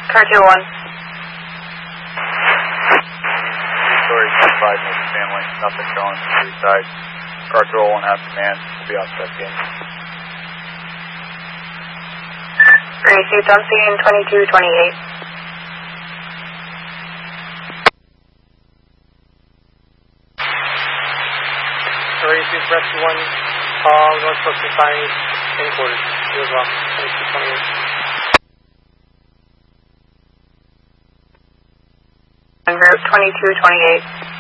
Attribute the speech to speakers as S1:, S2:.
S1: Car 201.
S2: Story 25, multi-family, nothing showing from the side. Car 201 has command, will be outside the game.
S1: Received on scene 2228.
S3: Received Rescue 1, Northbrook Society, in quarters, you as well, 2228.
S1: En route 2228.